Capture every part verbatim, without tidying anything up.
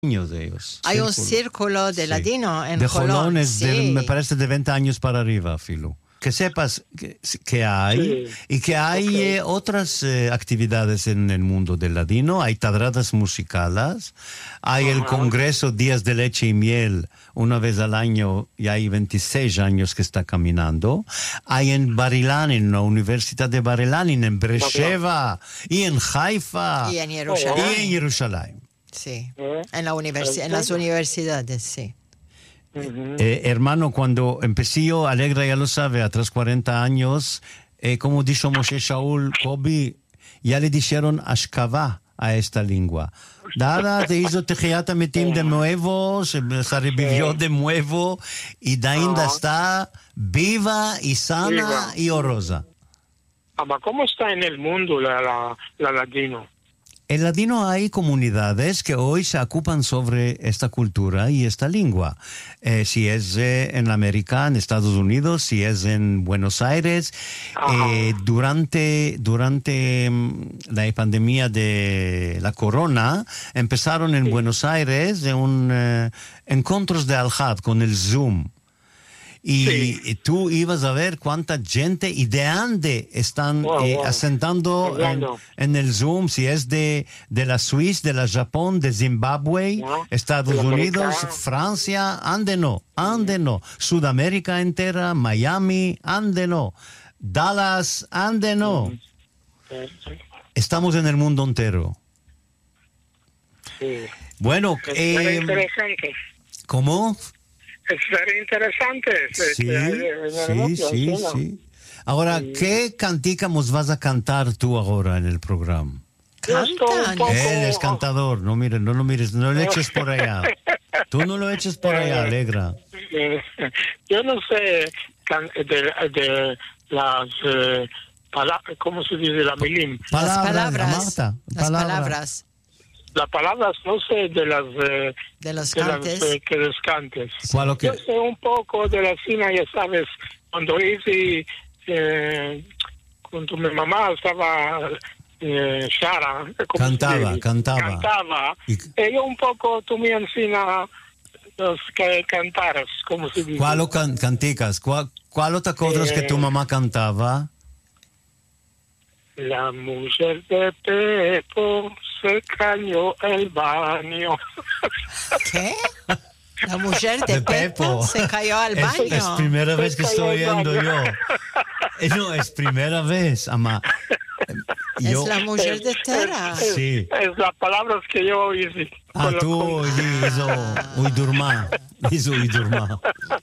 años de ellos. Hay círculo. un círculo de Sí. latino en de Jolón. Jolón es Sí. de, me parece de veinte años para arriba, Filo. Que sepas que, que hay Sí. y que hay Ok. eh, otras eh, actividades en el mundo del ladino. Hay tadradas musicales, hay el Ajá. Congreso Días de Leche y Miel una vez al año y hay veintiséis años que está caminando. Hay en Bar-Ilan, en la Universidad de Bar-Ilan, en Beersheba y en Haifa Y en Jerusalén. y en Jerusalén. Sí. ¿Eh? En, la universi- en las universidades, sí. Ujú. Eh, hermano, cuando empecé yo, Alegra ya lo sabe, atrás cuarenta años, eh, como dijo Moshe Shaul, Kobi, ya le dijeron Ashkava a esta lengua. Dada te hizo Tejiata Metim de nuevo, se, se revivió de nuevo y de ainda está viva y sana Viva. y orosa. Ama, ¿cómo está en el mundo la, la, la latino? En ladino hay comunidades que hoy se ocupan sobre esta cultura y esta lengua. Eh, si es eh, en América, en Estados Unidos, si es en Buenos Aires. Eh, durante durante mm, la pandemia de la corona, empezaron en Sí. Buenos Aires de un eh, encuentros de Al-Had con el Zoom. Y, Sí. y tú ibas a ver cuánta gente y de ande están Wow, eh, wow. asentando en, Hablando. en el Zoom, si es de, de la Suiza, de la Japón, de Zimbabue, No, Estados de la Unidos, América. Francia, ande no, ande no, Sudamérica entera, Miami, ande no, Dallas, ande no. Sí. Estamos en el mundo entero. Sí. Bueno, Es eh, very interesante. ¿cómo? Es very interesante. este, Sí, que hay en el sí, negocio, sí, ¿no? sí. Ahora, ¿qué cantica nos vas a cantar tú ahora en el programa? Yo estoy un Cantan. poco- Él es cantador, no mires, no lo mires, no lo eches por allá. Tú no lo eches por allá, Alegra. Eh, yo no sé can- de, de las eh, palabras, ¿cómo se dice? La milim. Las palabras. Marta, Las palabra. palabras Las palabras no sé de las, eh, de los de las cantes. eh, que los cantes. ¿Cuál lo que? Yo sé un poco de la cina, ya sabes, cuando hice, eh, cuando mi mamá estaba eh, Shara, ¿cómo se Cantaba, dice? cantaba. Cantaba. Y- Eh, yo un poco, tú me enseñas los que cantaras, ¿cómo se dice? ¿Cuál lo can- canticas? ¿Cuál, cuál otra cosa que tu Eh, mamá cantaba? La mujer de Pepo se cayó el baño. ¿Qué? La mujer de, De Pepo, Pepo. se cayó al Es, baño. es primera vez que Se estoy cayó al oyendo yo. baño. Eh, No, es primera vez, ama. Es Yo, la mujer de Tera. Es, Sí. es las palabras que yo hice. ah, Con lo- tú con- hizo uydurma. Hizo uydurma.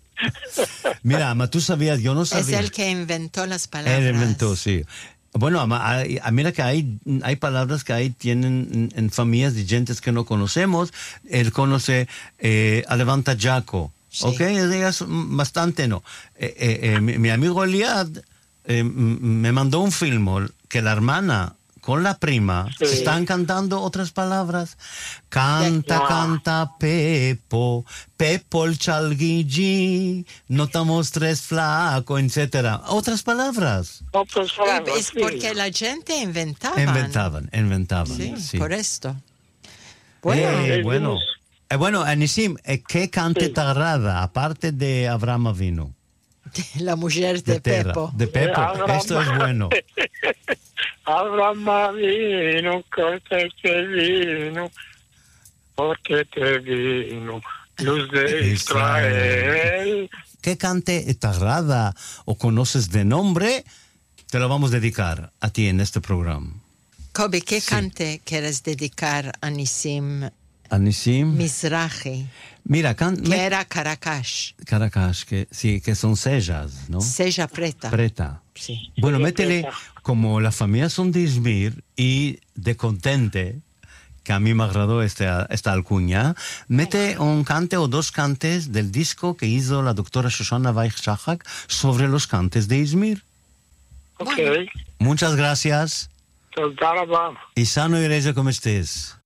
Mira, ama, tú sabías, yo no Es sabía. el que inventó las palabras. Él inventó, sí. Bueno, ama, hay- a- mira que hay, hay palabras que hay tienen en, en familias de gentes que no conocemos. Él conoce eh, a levanta Jaco, Sí. ¿ok? Es bastante no. Eh, eh, eh, mi, mi amigo Eliad eh, m- me mandó un film que la hermana con la prima Sí. están cantando otras palabras. Canta, Wow. canta Pepo, Pepo el chalguigi, notamos tres flaco, etcétera. Otras palabras. Otras palabras, Es sí. porque la gente inventaba. Inventaban, inventaban. Sí, Sí, por esto. Bueno, Eh, Eh, bueno. vimos- Eh, bueno, Anisim, eh, ¿qué cante Sí. te agrada, aparte de Abraham Avinu? la mujer De, de, Terra, Pepo. de Pepo. Abraham- Esto es bueno. Abraham vino, corte que vino, porque te vino, luz de Israel. ¿Qué cante te agrada o conoces de nombre? Te lo vamos a dedicar a ti en este programa. Kobe, ¿qué Sí. cante quieres dedicar a Nisim Anisim. Mizrahi? Mira, can, Que me- era Caracas. Caracas, que, sí, que son sellas, ¿no? Sella preta. Preta. Sí. Bueno, Sí, métele, preta. como las familias son de Izmir y de Contente, que a mí me agradó esta, esta alcuña, mete un cante o dos cantes del disco que hizo la doctora Shoshana Weich-Shahak sobre los cantes de Izmir. Ok, Muchas gracias tודה רבה. y sano y rezo como estés.